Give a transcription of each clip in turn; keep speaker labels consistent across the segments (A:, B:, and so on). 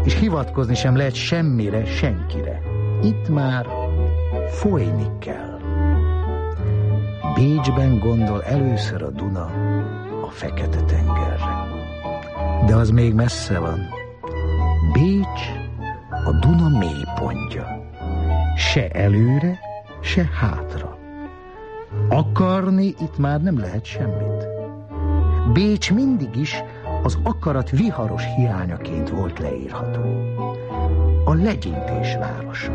A: és hivatkozni sem lehet semmire, senkire. Itt már folyni kell. Bécsben gondol először a Duna a Fekete-tengerre. De az még messze van. Bécs a Duna mélypontja. Se előre, se hátra. Akarni itt már nem lehet semmit. Bécs mindig is az akarat viharos hiányaként volt leírható. A legyintés városa.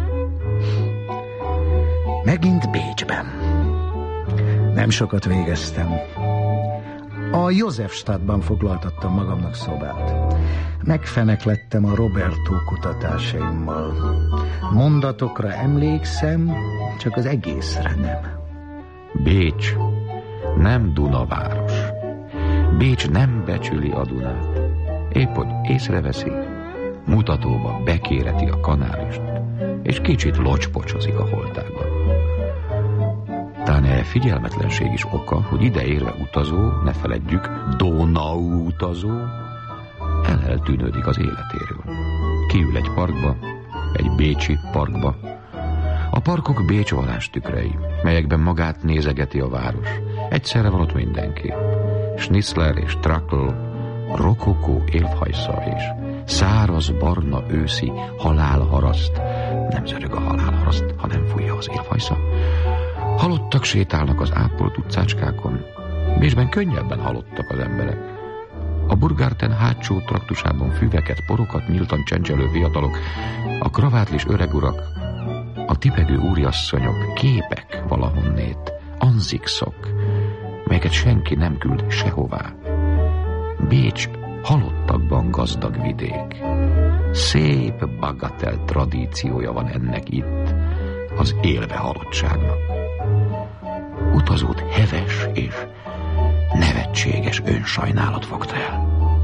A: Megint Bécsben. Nem sokat végeztem. A Józsefstadtban foglaltattam magamnak szobát. Megfeneklettem a Roberto kutatásaimmal. Mondatokra emlékszem, csak az egészre nem.
B: Bécs nem Dunaváros. Bécs nem becsüli a Dunát. Épp hogy észreveszi, mutatóba bekéreti a kanálist, és kicsit locspocsozik a holtágban. Talán figyelmetlenség is oka, hogy ideérve utazó, ne feledjük, Donau utazó, eltűnődik az életéről. Kiül egy parkba, egy bécsi parkba. A parkok Bécs valástükrei, melyekben magát nézegeti a város. Egyszerre van ott mindenki. Schnitzler és Trakl, rokokó élvhajsza és száraz, barna, őszi halálharaszt. Nem zörög a halálharaszt, ha nem fújja az élvhajsza. Halottak sétálnak az ápolt utcácskákon. Bécsben könnyebben halottak az emberek. A Burgárten hátsó traktusában füveket, porokat nyíltan csencselő fiatalok, a kravátlis öregurak, a tipegő úriasszonyok, képek valahonnét, anzikszok, melyeket senki nem küld sehová. Bécs halottakban gazdag vidék. Szép bagatel tradíciója van ennek itt, az élve halottságnak. Utazót heves és nevetséges önsajnálat fogta el.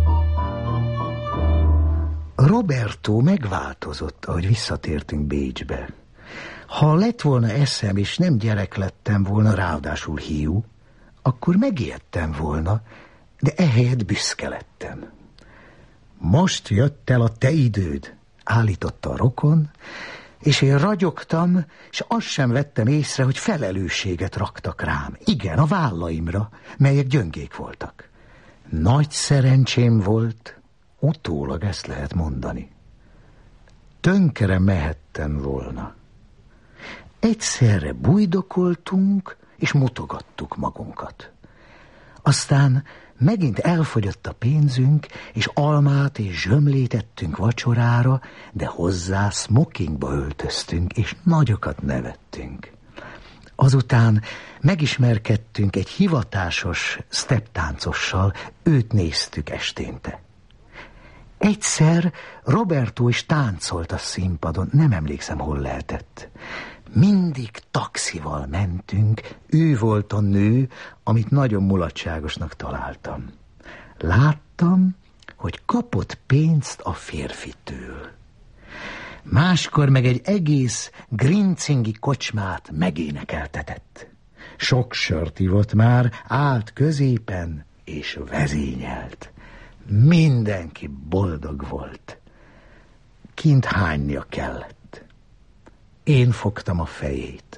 A: Roberto megváltozott, ahogy visszatértünk Bécsbe. Ha lett volna eszem, és nem gyerek lettem volna, ráadásul hiú, akkor megijedtem volna, de ehelyett büszke lettem. Most jött el a te időd, állította a rokon, és én ragyogtam, és azt sem vettem észre, hogy felelősséget raktak rám. Igen, a vállaimra, melyek gyöngék voltak. Nagy szerencsém volt, utólag ezt lehet mondani. Tönkre mehettem volna. Egyszerre bujdokoltunk, és mutogattuk magunkat. Aztán megint elfogyott a pénzünk, és almát és zsömlét ettünk vacsorára, de hozzá smokingba öltöztünk, és nagyokat nevettünk. Azután megismerkedtünk egy hivatásos stepptáncossal, őt néztük esténte. Egyszer Roberto is táncolt a színpadon, nem emlékszem, hol lehetett. Mindig taxival mentünk, ő volt a nő, amit nagyon mulatságosnak találtam. Láttam, hogy kapott pénzt a férfitől. Máskor meg egy egész grincingi kocsmát megénekeltetett. Sok sört ivott már, állt középen és vezényelt. Mindenki boldog volt. Kint hánynia kellett. Én fogtam a fejét.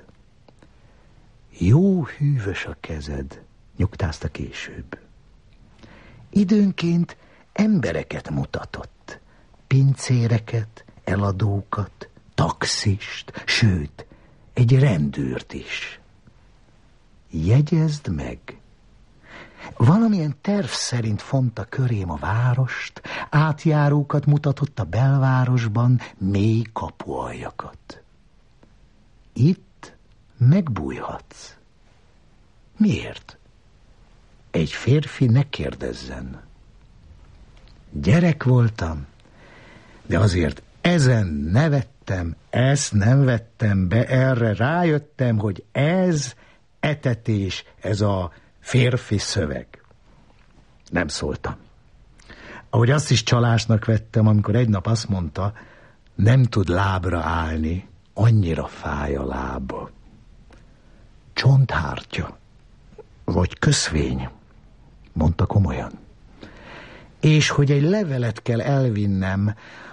A: Jó hűvös a kezed, nyugtázta később. Időnként embereket mutatott. Pincéreket, eladókat, taxist, sőt, egy rendőrt is. Jegyezd meg! Valamilyen terv szerint fonta körém a várost, átjárókat mutatott a belvárosban, mély kapualjakat. Itt megbújhatsz. Miért? Egy férfi ne kérdezzen. Gyerek voltam, de azért ezen nevettem, ezt nem vettem be, erre rájöttem, hogy ez etetés, ez a férfi szöveg. Nem szóltam. Ahogy azt is csalásnak vettem, amikor egy nap azt mondta, nem tud lábra állni, annyira fáj a lába. Csonthártya, vagy köszvény, mondta komolyan. És hogy egy levelet kell elvinnem